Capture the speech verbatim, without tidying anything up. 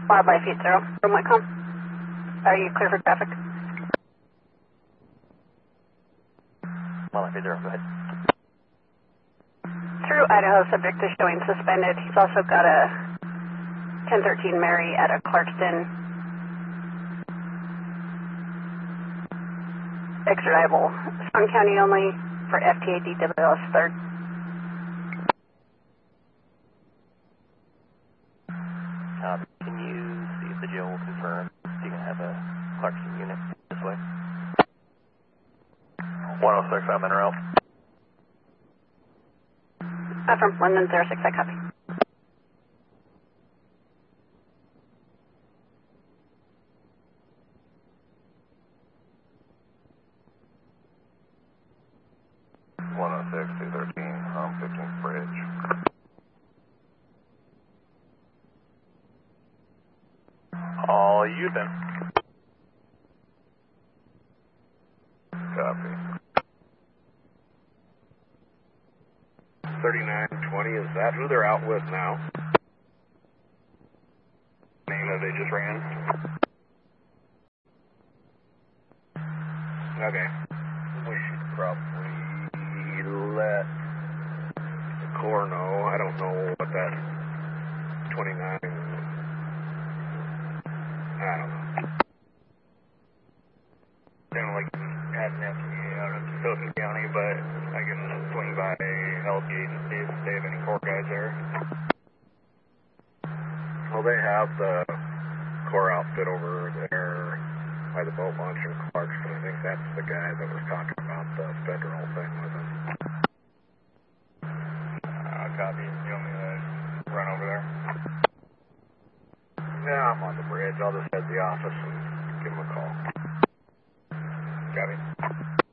Wildlife eight zero from Whitcomb. Are you clear for traffic? Wildlife eight zero, go ahead. Through Idaho, subject is showing suspended. He's also got a ten thirteen Mary at a Clarkston extraditable. Swan County only for F T A D W S third. Uh, can you see if the jail will confirm if you can have a Clarkston unit this way? one oh six, I'm in route. Uh, from London zero six, I copy. one oh six, two thirteen, um, fifteenth Bridge. All you then. Copy. thirty-nine twenty, is that who they're out with now? Name that they just ran? Okay. We should probably let the Corps know. I don't know what that twenty-nine, I don't know. Sounded like he had an F T A out of Sosa County, but I can swing by L G and see if they have any Corps guys there. Well, they have the Corps outfit over there by the boat launch in Clarkston. I think that's the guy that was talking about the federal thing with him. Uh, copy. You want me to run over there? Yeah, I'm on the bridge. I'll just head to the office and give him a call. Copy.